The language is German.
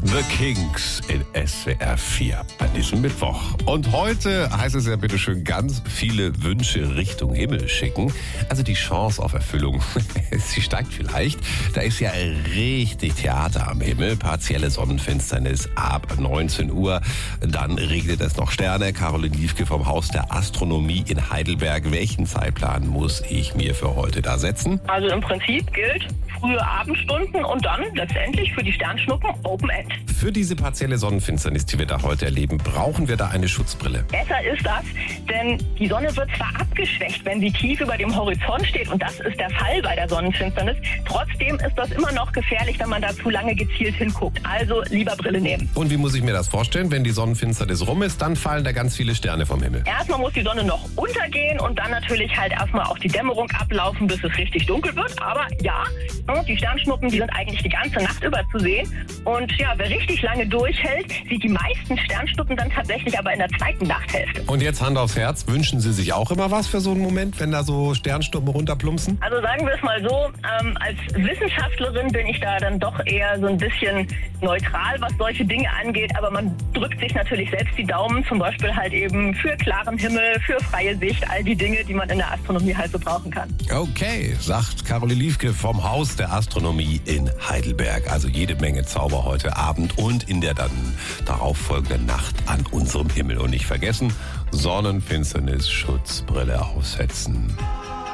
The Kings in SWR 4 an diesem Mittwoch. Und heute heißt es ja bitteschön ganz viele Wünsche Richtung Himmel schicken. Also die Chance auf Erfüllung, sie steigt vielleicht. Da ist ja richtig Theater am Himmel. Partielle Sonnenfinsternis ab 19 Uhr. Dann regnet es noch Sterne. Caroline Liefke vom Haus der Astronomie in Heidelberg. Welchen Zeitplan muss ich mir für heute da setzen? Also im Prinzip gilt frühe Abendstunden und dann letztendlich für die Sternschnuppen Open End. Für diese partielle Sonnenfinsternis, die wir da heute erleben, brauchen wir da eine Schutzbrille. Besser ist das, denn die Sonne wird zwar abgeschwächt, wenn sie tief über dem Horizont steht, und das ist der Fall bei der Sonnenfinsternis. Trotzdem ist das immer noch gefährlich, wenn man da zu lange gezielt hinguckt. Also lieber Brille nehmen. Und wie muss ich mir das vorstellen? Wenn die Sonnenfinsternis rum ist, dann fallen da ganz viele Sterne vom Himmel. Erstmal muss die Sonne noch untergehen und dann natürlich halt erstmal auch die Dämmerung ablaufen, bis es richtig dunkel wird. Aber ja, die Sternschnuppen, die sind eigentlich die ganze Nacht über zu sehen. Und ja, wer richtig lange durchhält, sieht die meisten Sternschnuppen dann tatsächlich aber in der zweiten Nachthälfte. Und jetzt Hand aufs Herz, wünschen Sie sich auch immer was für so einen Moment, wenn da so Sternschnuppen runterplumpsen? Also sagen wir es mal so, als Wissenschaftlerin bin ich da dann doch eher so ein bisschen neutral, was solche Dinge angeht. Aber man drückt sich natürlich selbst die Daumen, zum Beispiel halt eben für klaren Himmel, für freie Sicht, all die Dinge, die man in der Astronomie halt so brauchen kann. Okay, sagt Caroline Liefke vom Haus der Astronomie in Heidelberg. Also jede Menge Zauber heute Abend und in der dann darauffolgenden Nacht an unserem Himmel. Und nicht vergessen, Sonnenfinsternis, Schutzbrille aufsetzen.